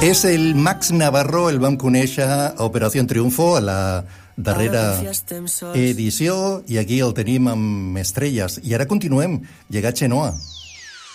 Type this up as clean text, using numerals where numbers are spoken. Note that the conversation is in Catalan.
És el Max Navarro, el vam conèixer a Operació Triunfo, a la darrera edició, i aquí el tenim amb estrelles. I ara continuem, Llegat Xenoa.